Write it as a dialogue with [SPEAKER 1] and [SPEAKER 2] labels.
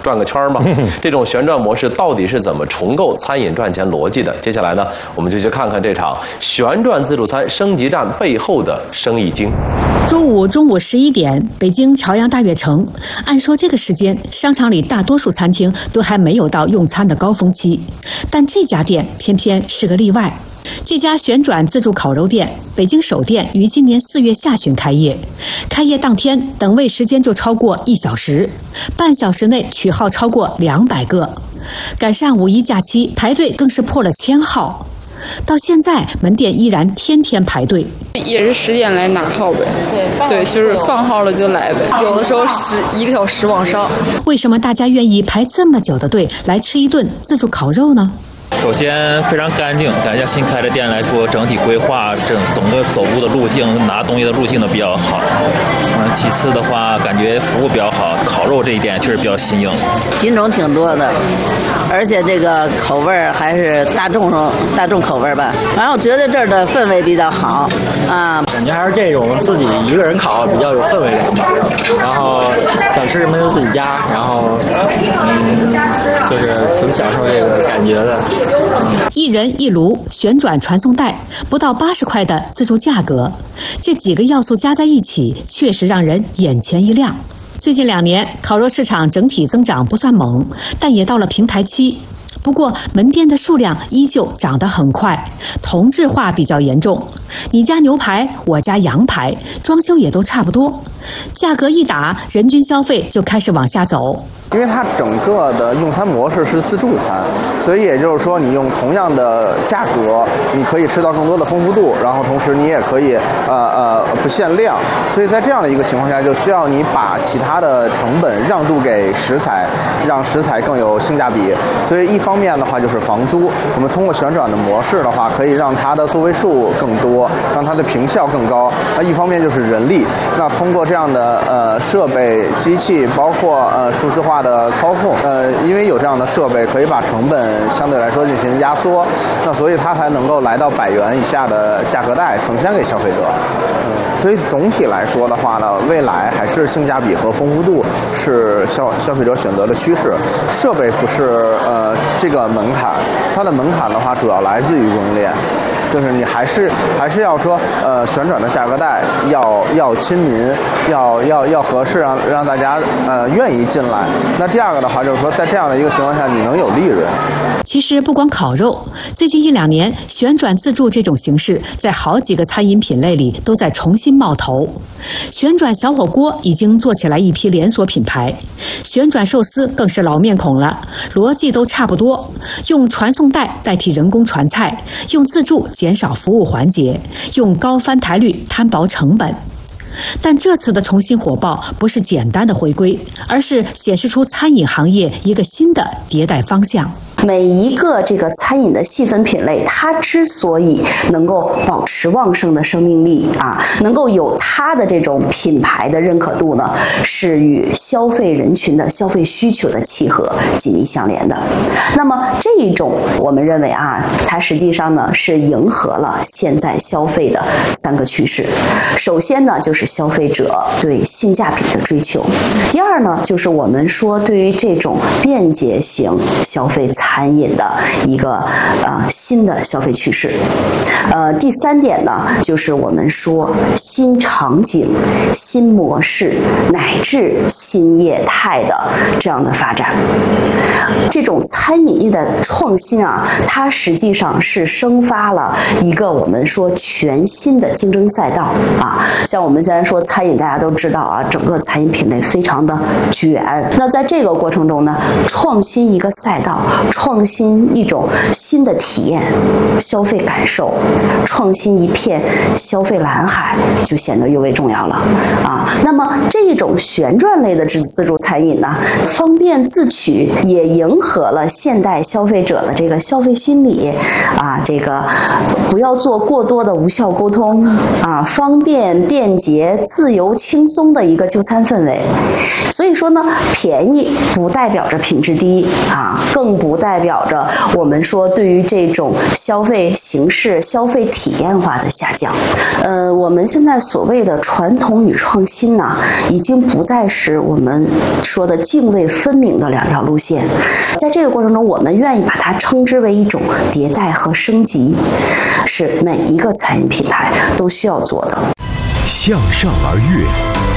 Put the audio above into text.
[SPEAKER 1] 转个圈嘛。这种旋转模式到底是怎么重构餐饮赚钱逻辑的？接下来呢，我们就去看看这场旋转自助餐升级战背后的生意经。
[SPEAKER 2] 周五中午11点，北京朝阳大悦城。按说这个时间，商场里大多数餐厅都还没有到用餐的高峰期，但这家店偏偏是个例外。这家旋转自助烤肉店，北京首店于今年4月下旬开业。开业当天，等位时间就超过1小时，半小时内取号超过200个。赶上5一假期，排队更是破了1000号。到现在，门店依然天天排队。
[SPEAKER 3] 也是10点来拿号呗，对，就是放号了就来呗。有的时候1个小时往上。
[SPEAKER 2] 为什么大家愿意排这么久的队来吃一顿自助烤肉呢？
[SPEAKER 4] 首先非常干净，感觉新开的店来说，整体规划、整个走路的路径、拿东西的路径都比较好。其次的话，感觉服务比较好，烤肉这一点确实比较新颖，
[SPEAKER 5] 品种挺多的，而且这个口味还是大众口味吧。反正我觉得这儿的氛围比较好啊，
[SPEAKER 6] 感觉还是这种自己一个人烤比较有氛围感吧。然后想吃什么就自己加，然后就是挺享受这个感觉的。
[SPEAKER 2] 一人一炉旋转传送带，不到80块的自助价格，这几个要素加在一起，确实让人眼前一亮。最近2年，烤肉市场整体增长不算猛，但也到了平台期。不过门店的数量依旧涨得很快，同质化比较严重。你家牛排，我家羊排，装修也都差不多，价格一打，人均消费就开始往下走。
[SPEAKER 7] 因为它整个的用餐模式是自助餐，所以也就是说，你用同样的价格，你可以吃到更多的丰富度，然后同时你也可以不限量。所以在这样的一个情况下，就需要你把其他的成本让渡给食材，让食材更有性价比。所以一方面的话就是房租，我们通过旋转的模式的话，可以让它的座位数更多，让它的坪效更高。那一方面就是人力，那通过这样的设备、机器，包括数字化的操控，因为有这样的设备，可以把成本相对来说进行压缩，那所以它才能够来到100元以下的价格带呈现给消费者。所以总体来说的话呢，未来还是性价比和丰富度是消费者选择的趋势。设备不是这个门槛，它的门槛的话主要来自于供应链，就是你还是要说旋转的价格带要亲民，要合适，让大家愿意进来。那第二个的话就是说，在这样的一个情况下，你能有利润。
[SPEAKER 2] 其实不光烤肉，最近1-2年，旋转自助这种形式在好几个餐饮品类里都在重新冒头。旋转小火锅已经做起来一批连锁品牌，旋转寿司更是老面孔了，逻辑都差不多，用传送带代替人工传菜，用自助减少服务环节，用高翻台率摊薄成本。但这次的重新火爆不是简单的回归，而是显示出餐饮行业一个新的迭代方向。
[SPEAKER 8] 每一个这个餐饮的细分品类，它之所以能够保持旺盛的生命力啊，能够有它的这种品牌的认可度呢，是与消费人群的消费需求的契合紧密相连的。那么这一种我们认为啊，它实际上呢是迎合了现在消费的3个趋势。首先呢，就是消费者对性价比的追求；第二呢，就是我们说对于这种便捷型消费餐饮的一个新的消费趋势。第3点呢，就是我们说新场景、新模式乃至新业态的这样的发展。这种餐饮业的创新啊，它实际上是生发了一个我们说全新的竞争赛道啊。像我们现在说餐饮，大家都知道啊，整个餐饮品类非常的卷。那在这个过程中呢，创新一个赛道，创新一种新的体验、消费感受，创新一片消费蓝海，就显得尤为重要了啊。那么这一种旋转类的自助餐饮呢，方便自取，也迎合了现代消费者的这个消费心理啊，这个不要做过多的无效沟通啊，方便、便捷、自由、轻松的一个就餐氛围。所以说呢，便宜不代表着品质低啊，更不代代表着我们说对于这种消费形式、消费体验化的下降。我们现在所谓的传统与创新呢，已经不再是我们说的泾渭分明的两条路线。在这个过程中，我们愿意把它称之为一种迭代和升级，是每一个餐饮品牌都需要做的。
[SPEAKER 9] 向上而跃，